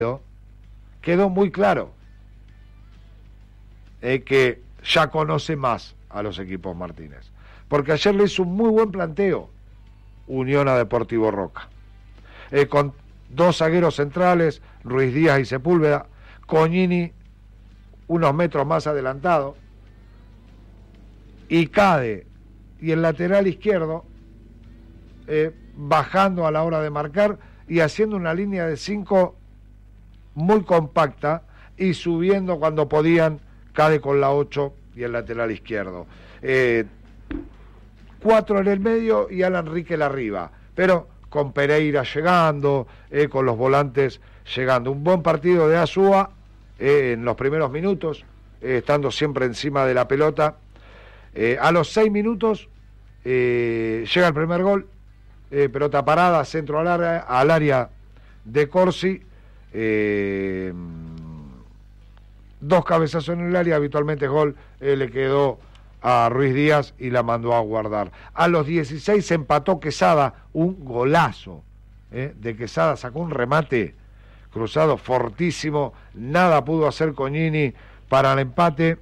quedó muy claro que ya conoce más a los equipos Martínez, porque ayer le hizo un muy buen planteo Unión a Deportivo Roca, con dos zagueros centrales, Ruiz Díaz y Sepúlveda, Cognini unos metros más adelantado, y Cade y el lateral izquierdo bajando a la hora de marcar y haciendo una línea de 5 muy compacta y subiendo cuando podían Cade con la 8 y el lateral izquierdo. 4 en el medio y Alan Riquel arriba, pero con Pereira llegando, con los volantes llegando. Un buen partido de Azúa en los primeros minutos, estando siempre encima de la pelota. A los 6 minutos llega el primer gol, pelota parada, centro al área de Corsi, 2 cabezazos en el área, habitualmente gol, le quedó a Ruiz Díaz y la mandó a guardar. A los 16 se empató Quesada, un golazo de Quesada, sacó un remate cruzado fortísimo, nada pudo hacer Cognini para el empate.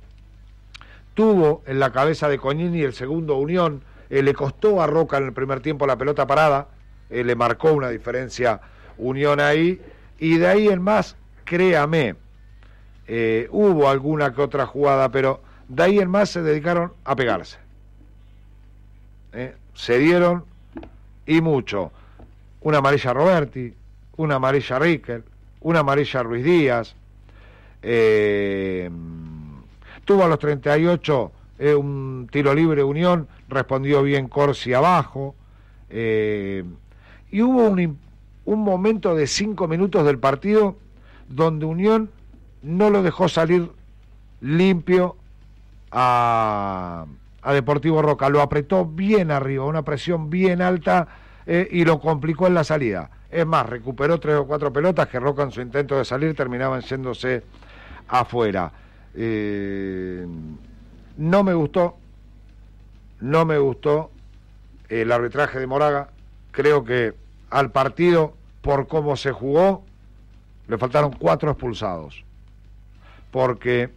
Tuvo en la cabeza de Cognini el segundo Unión, le costó a Roca en el primer tiempo la pelota parada, le marcó una diferencia Unión ahí, y de ahí en más, créame, hubo alguna que otra jugada, pero de ahí en más se dedicaron a pegarse. Se dieron, y mucho. Una amarilla a Roberti, una amarilla a Riquel, una amarilla a Ruiz Díaz. Tuvo a los 38 un tiro libre Unión, respondió bien Corsi abajo. Y hubo un momento de 5 minutos del partido donde Unión no lo dejó salir limpio a Deportivo Roca, lo apretó bien arriba, una presión bien alta, y lo complicó en la salida. Es más, recuperó 3 o 4 pelotas que Roca en su intento de salir terminaban yéndose afuera. No me gustó el arbitraje de Moraga. Creo que al partido, por cómo se jugó, le faltaron 4 expulsados, porque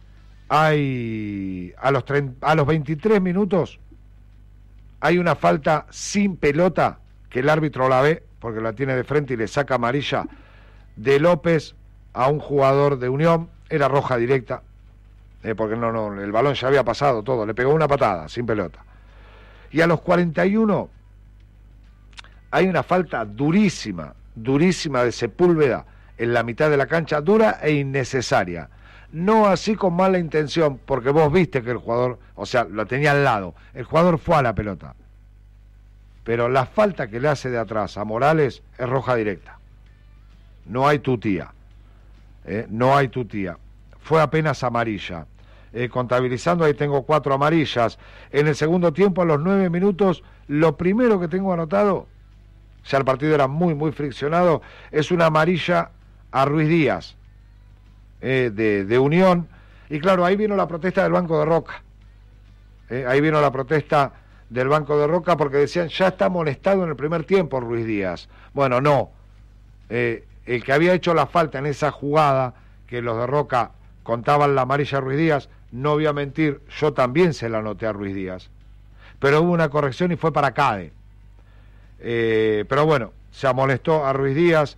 hay a los 23 minutos hay una falta sin pelota que el árbitro la ve porque la tiene de frente y le saca amarilla de López a un jugador de Unión. Era roja directa, porque no, el balón ya había pasado todo, le pegó una patada sin pelota. Y a los 41 hay una falta durísima de Sepúlveda en la mitad de la cancha, dura e innecesaria. No así con mala intención, porque vos viste que el jugador, o sea, lo tenía al lado, el jugador fue a la pelota. Pero la falta que le hace de atrás a Morales es roja directa. No hay tutía. No hay tutía. Fue apenas amarilla. Contabilizando, ahí tengo 4 amarillas. En el segundo tiempo, a los 9 minutos, lo primero que tengo anotado, ya el partido era muy, muy friccionado, es una amarilla a Ruiz Díaz, de Unión. Y claro, ahí vino la protesta del Banco de Roca. Ahí vino la protesta del Banco de Roca porque decían, ya está molestado en el primer tiempo Ruiz Díaz. Bueno, no. El que había hecho la falta en esa jugada, que los de Roca contaban la amarilla a Ruiz Díaz, no voy a mentir, yo también se la anoté a Ruiz Díaz. Pero hubo una corrección y fue para Cade. Pero bueno, se amonestó a Ruiz Díaz,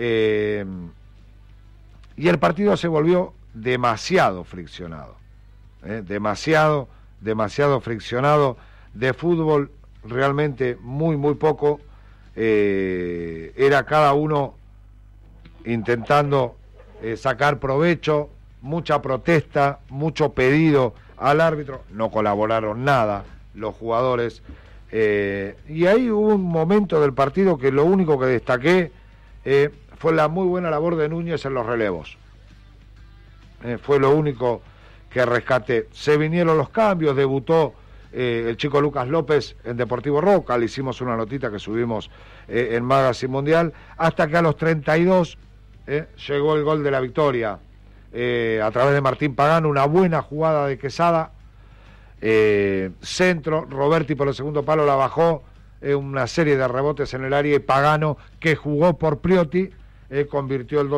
y el partido se volvió demasiado friccionado. Demasiado friccionado. De fútbol realmente muy, muy poco. Era cada uno intentando sacar provecho, mucha protesta, mucho pedido al árbitro, no colaboraron nada los jugadores, y ahí hubo un momento del partido que lo único que destaqué fue la muy buena labor de Núñez en los relevos. Fue lo único que rescaté. Se vinieron los cambios, debutó el chico Lucas López en Deportivo Roca, le hicimos una notita que subimos en Magazine Mundial, hasta que a los 32 llegó el gol de la victoria, a través de Martín Pagano, una buena jugada de Quesada, centro, Roberti por el segundo palo la bajó, una serie de rebotes en el área, y Pagano, que jugó por Priotti, convirtió el